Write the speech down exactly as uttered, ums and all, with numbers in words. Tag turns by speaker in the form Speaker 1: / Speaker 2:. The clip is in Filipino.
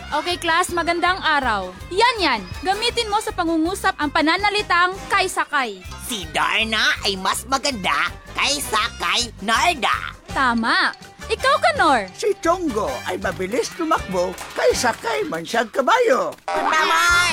Speaker 1: Okay, class, magandang araw. Yan yan, gamitin mo sa pangungusap ang pananalitang kay sakay.
Speaker 2: Si Darna ay mas maganda kaysa kay Narda.
Speaker 1: Tama. Ikaw ka, Nor.
Speaker 3: Si Chongo ay mabilis tumakbo kaysa kay Mansag Kabayo.
Speaker 2: Tama!